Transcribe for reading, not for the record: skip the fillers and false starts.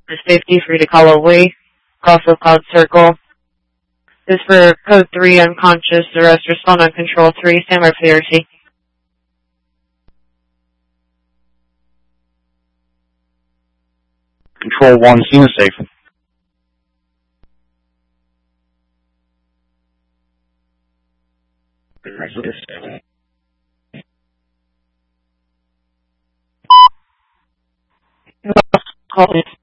safety, free to call away. Also called Circle. This is for code 3, unconscious, arrest, respond on control 3, stand by for the RC. Control 1, scene is safe. Call